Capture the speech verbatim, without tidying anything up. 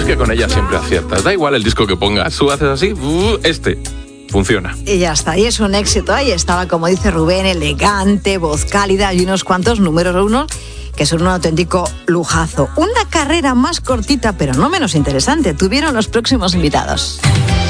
Es que con ella siempre aciertas. Da igual el disco que pongas. Tú haces así, uh, este funciona. Y ya está, y es un éxito. Ahí estaba, como dice Rubén, elegante, voz cálida y unos cuantos números uno que son un auténtico lujazo. Una carrera más cortita, pero no menos interesante, tuvieron los próximos invitados.